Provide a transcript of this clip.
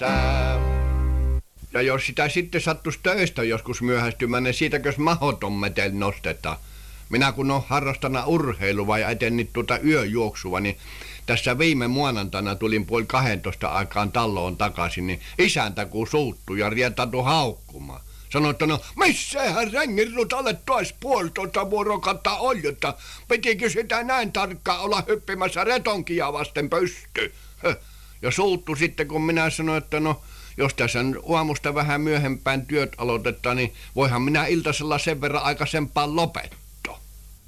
töissä. Ja jos sitä sitten sattuisi töistä joskus myöhästymään, niin siitäkös mahoton metel nostetaan. Minä kun olen harrastana urheilua ja etennyt yöjuoksua, niin tässä viime maanantaina tulin 11:30 aikaan taloon takaisin, niin isäntä kun suuttui ja rietatu haukkumaan. Sanoi, että no missähän rengin rutalle taas 1,5 vuorokautta oli, että pitikö sitä näin tarkkaan olla hyppimässä retonkia vasten pysty. Ja suuttu sitten, kun minä sanoin, että no jos tässä aamusta vähän myöhempään työt aloitetaan, niin voihan minä iltasella sen verran aikaisempaan lopettaa.